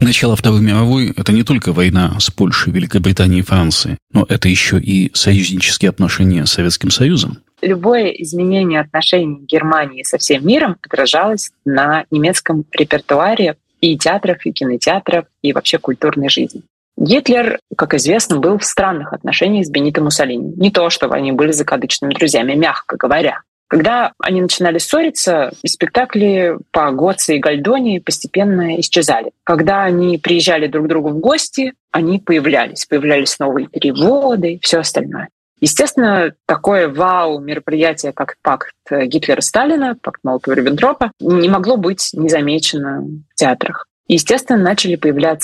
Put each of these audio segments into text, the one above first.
Начало Второй мировой – это не только война с Польшей, Великобританией и Францией, но это еще и союзнические отношения с Советским Союзом. Любое изменение отношений Германии со всем миром отражалось на немецком репертуаре и театров, и кинотеатров, и вообще культурной жизни. Гитлер, как известно, был в странных отношениях с Бенито Муссолини. Не то, чтобы они были закадычными друзьями, мягко говоря. Когда они начинали ссориться, спектакли по Гоце и Гальдоне постепенно исчезали. Когда они приезжали друг к другу в гости, они появлялись новые переводы и все остальное. Естественно, такое вау-мероприятие, как пакт Гитлера-Сталина, пакт Молотова-Риббентропа, не могло быть незамечено в театрах. Естественно, начали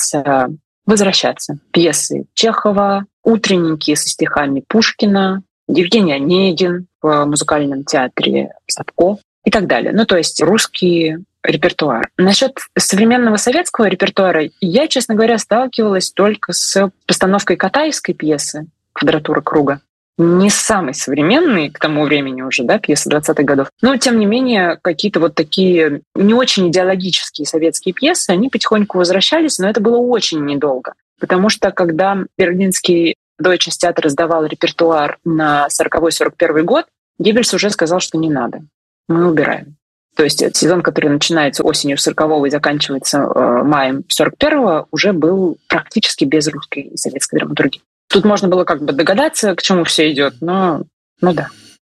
возвращаться пьесы Чехова, утренники со стихами Пушкина, Евгений Онегин в музыкальном театре Садко и так далее. То есть русский репертуар. Насчет современного советского репертуара я, честно говоря, сталкивалась только с постановкой катаевской пьесы «Квадратура круга». Не самый современный к тому времени уже, пьесы 20-х годов. Но, тем не менее, какие-то вот такие не очень идеологические советские пьесы, они потихоньку возвращались, но это было очень недолго. Потому что, когда берлинский Deutsches Theater сдавал репертуар на 40-41 год, Геббельс уже сказал, что не надо. Мы убираем. То есть сезон, который начинается осенью 40-го и заканчивается маем 41-го, уже был практически без русской и советской драматургии. Тут можно было догадаться, к чему все идет, но да.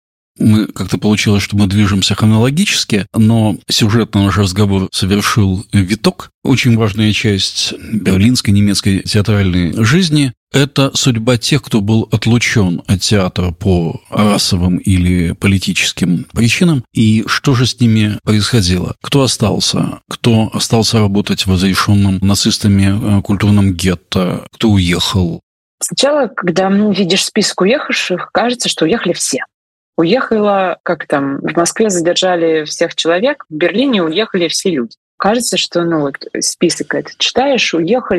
Мы как-то получилось, что мы движемся хронологически, но сюжетно наш разговор совершил виток. Очень важная часть берлинской немецкой театральной жизни – это судьба тех, кто был отлучен от театра по расовым или политическим причинам, и что же с ними происходило. Кто остался работать в разрешенном нацистами культурном гетто, кто уехал. Сначала, когда видишь список уехавших, кажется, что уехали все. Уехало, в Москве задержали всех человек, в Берлине уехали все люди. Кажется, что, список этот читаешь,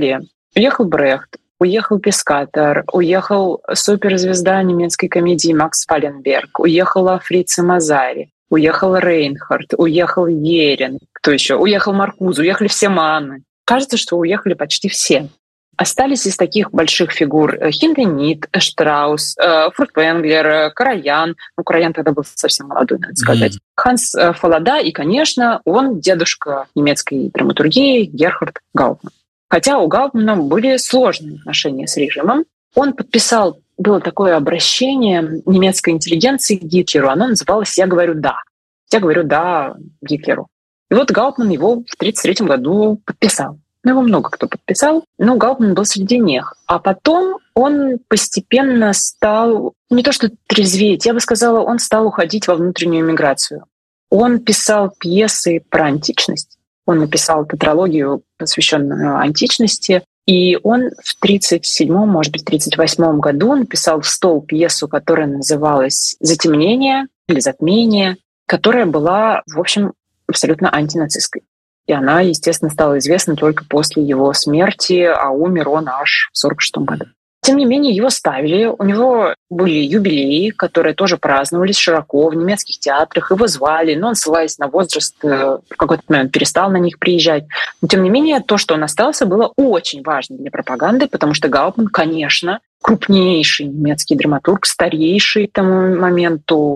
уехал Брехт, уехал Пискатор, уехал суперзвезда немецкой комедии Макс Фалленберг, уехала Фрица Мазари, уехал Рейнхард, уехал Ерин, кто еще? Уехал Маркузе, уехали все Манны. Кажется, что уехали почти все. Остались из таких больших фигур Хиндемит, Штраус, Фуртвенглер, Караян. Караян тогда был совсем молодой, надо сказать. Ханс Фоллада и, конечно, он дедушка немецкой драматургии Герхард Гауптман. Хотя у Гауптмана были сложные отношения с режимом. Он подписал, было такое обращение немецкой интеллигенции к Гитлеру. Оно называлось «Я говорю да». «Я говорю да» Гитлеру. И вот Гауптман его в 1933 году подписал. Его много кто подписал, но Гауптман был среди них. А потом он постепенно стал, не то что трезветь, я бы сказала, он стал уходить во внутреннюю эмиграцию. Он писал пьесы про античность, он написал тетралогию, посвященную античности, и он в 1937, может быть, 1938 году написал в стол пьесу, которая называлась «Затемнение» или «Затмение», которая была, в общем, абсолютно антинацистской. И она, естественно, стала известна только после его смерти, а умер он аж в 1946 году. Тем не менее, его ставили, у него были юбилеи, которые тоже праздновались широко в немецких театрах, его звали, но он, ссылаясь на возраст, в какой-то момент перестал на них приезжать. Но, тем не менее, то, что он остался, было очень важно для пропаганды, потому что Гауптман, конечно, крупнейший немецкий драматург, старейший к тому моменту,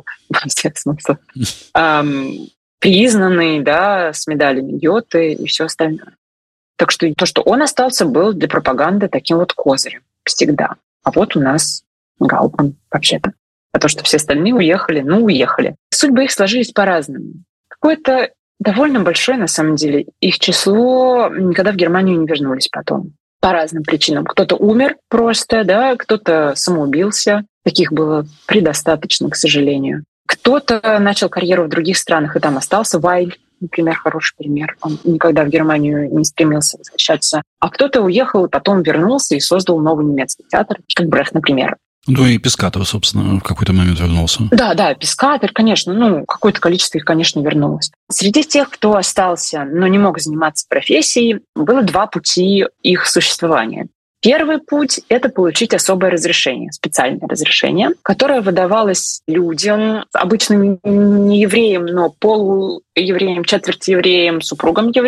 признанный, с медалями Гёте и все остальное. Так что то, что он остался, был для пропаганды таким вот козырем всегда. А вот у нас Гауптман вообще-то. А то, что все остальные уехали, уехали. Судьбы их сложились по-разному. Какое-то довольно большое, на самом деле, их число никогда в Германию не вернулись потом. По разным причинам. Кто-то умер просто, кто-то самоубился. Таких было предостаточно, к сожалению. Кто-то начал карьеру в других странах и там остался. Вайль, например, хороший пример. Он никогда в Германию не стремился возвращаться. А кто-то уехал и потом вернулся и создал новый немецкий театр, как Брехт, например. И Пискатор, собственно, в какой-то момент вернулся. Да, Пискатор, конечно. Какое-то количество их, конечно, вернулось. Среди тех, кто остался, но не мог заниматься профессией, было два пути их существования. Первый путь — это получить особое разрешение, специальное разрешение, которое выдавалось людям, обычно не евреям, но полуевреям, четверть евреям, супругам евреев,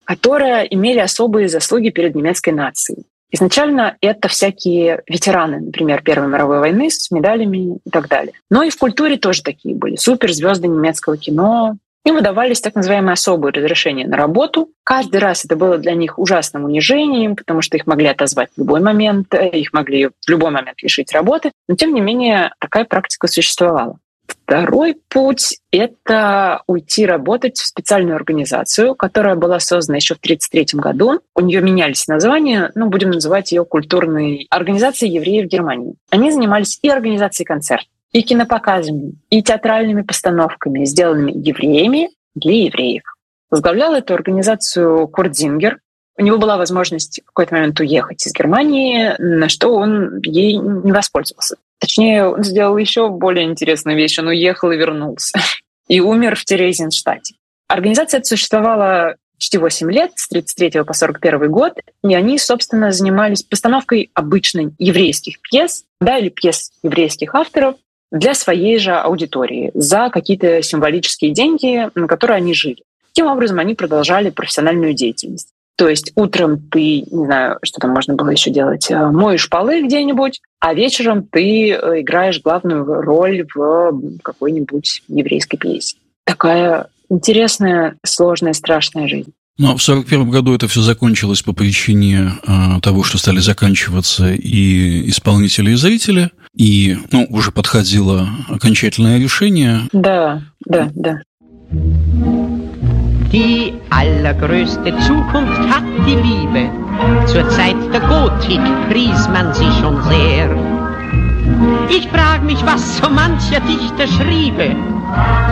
которые имели особые заслуги перед немецкой нацией. Изначально это всякие ветераны, например, Первой мировой войны с медалями и так далее. Но и в культуре тоже такие были суперзвезды немецкого кино. Им выдавались так называемые особые разрешения на работу. Каждый раз это было для них ужасным унижением, потому что их могли отозвать в любой момент, их могли в любой момент лишить работы. Но, тем не менее, такая практика существовала. Второй путь — это уйти работать в специальную организацию, которая была создана еще в 1933 году. У нее менялись названия, будем называть ее культурной организацией евреев Германии. Они занимались и организацией концертов, и кинопоказами, и театральными постановками, сделанными евреями для евреев. Возглавлял эту организацию Курт Зингер. У него была возможность в какой-то момент уехать из Германии, на что он ей не воспользовался. Точнее, он сделал еще более интересную вещь. Он уехал и вернулся. И умер в Терезинштадте. Организация существовала почти 8 лет, с 1933 по 1941 год. И они, собственно, занимались постановкой обычных еврейских пьес, или пьес еврейских авторов для своей же аудитории за какие-то символические деньги, на которые они жили. Таким образом, они продолжали профессиональную деятельность. То есть утром ты, не знаю, что там можно было еще делать, моешь полы где-нибудь, а вечером ты играешь главную роль в какой-нибудь еврейской пьесе. Такая интересная, сложная, страшная жизнь. Но в 1941 году это все закончилось по причине того, что стали заканчиваться и исполнители, и зрители, и уже подходило окончательное решение. Да. Die allergrößte Zukunft hat die Liebe. Zur Zeit der Gotik pries man sie schon sehr. Ich frag mich, was so mancher Dichter schriebe,